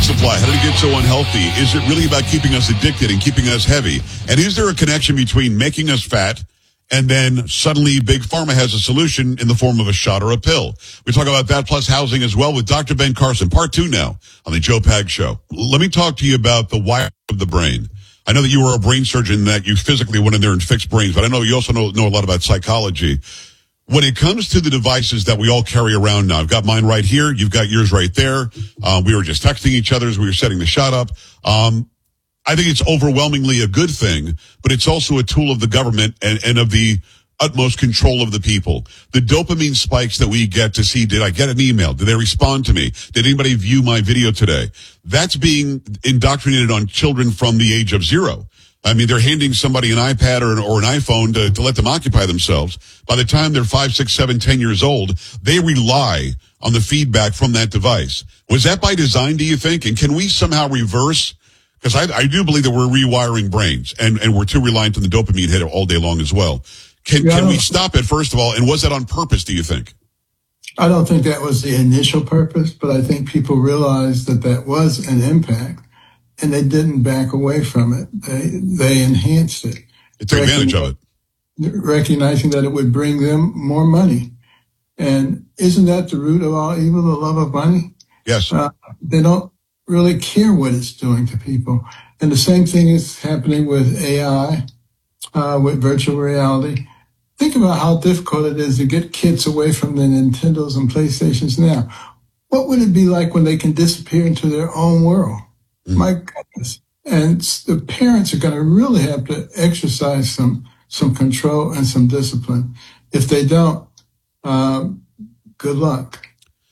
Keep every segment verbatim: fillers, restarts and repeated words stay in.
supply, how did it get so unhealthy? Is it really about keeping us addicted and keeping us heavy? And is there a connection between making us fat and then suddenly Big Pharma has a solution in the form of a shot or a pill? We talk about that plus housing as well with Doctor Ben Carson, part two now on the Joe Pag Show. Let me talk to you about the wire of the brain. I know that you were a brain surgeon, that you physically went in there and fixed brains, but I know you also know, know a lot about psychology. When it comes to the devices that we all carry around now, I've got mine right here. You've got yours right there. Uh, we were just texting each other as we were setting the shot up. Um, I think it's overwhelmingly a good thing, but it's also a tool of the government and, and of the utmost control of the people. The dopamine spikes that we get to see, did I get an email? Did they respond to me? Did anybody view my video today? That's being indoctrinated on children from the age of zero. I mean, they're handing somebody an iPad or an, or an iPhone to, to let them occupy themselves. By the time they're five, six, seven, ten years old, they rely on the feedback from that device. Was that by design, do you think? And can we somehow reverse? Because I, I do believe that we're rewiring brains, and, and we're too reliant on the dopamine hit all day long as well. Can, yeah, can we stop it, first of all? And was that on purpose, do you think? I don't think that was the initial purpose, but I think people realized that that was an impact. And they didn't back away from it. They they enhanced it. They took advantage of it. Recognizing that it would bring them more money. And isn't that the root of all evil, the love of money? Yes. Uh, they don't really care what it's doing to people. And the same thing is happening with A I, uh, with virtual reality. Think about how difficult it is to get kids away from the Nintendos and PlayStations now. What would it be like when they can disappear into their own world? Mm. My goodness. And the parents are going to really have to exercise some some control and some discipline. If they don't, uh, good luck.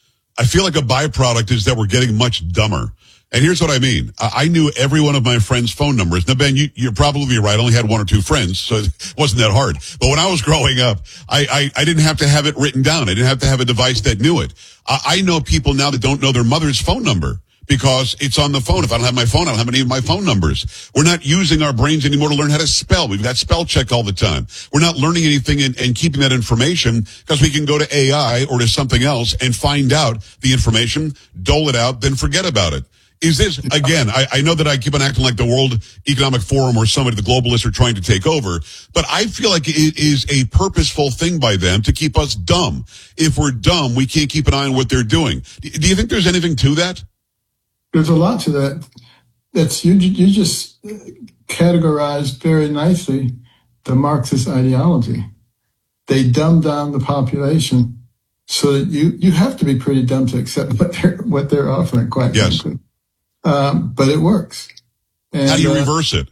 I feel like a byproduct is that we're getting much dumber. And here's what I mean. I knew every one of my friends' phone numbers. Now, Ben, you, you're probably right. I only had one or two friends, so it wasn't that hard. But when I was growing up, I, I, I didn't have to have it written down. I didn't have to have a device that knew it. I, I know people now that don't know their mother's phone number, because it's on the phone. If I don't have my phone, I don't have any of my phone numbers. We're not using our brains anymore to learn how to spell. We've got spell check all the time. We're not learning anything and, and keeping that information because we can go to A I or to something else and find out the information, dole it out, then forget about it. Is this, again, I, I know that I keep on acting like the World Economic Forum or somebody, the globalists are trying to take over, but I feel like it is a purposeful thing by them to keep us dumb. If we're dumb, we can't keep an eye on what they're doing. Do you think there's anything to that? There's a lot to that. That's you. You just categorized very nicely the Marxist ideology. They dumb down the population so that you you have to be pretty dumb to accept what they're what they're offering. Quite yes. frankly, um, but it works. And, How do you uh, reverse it?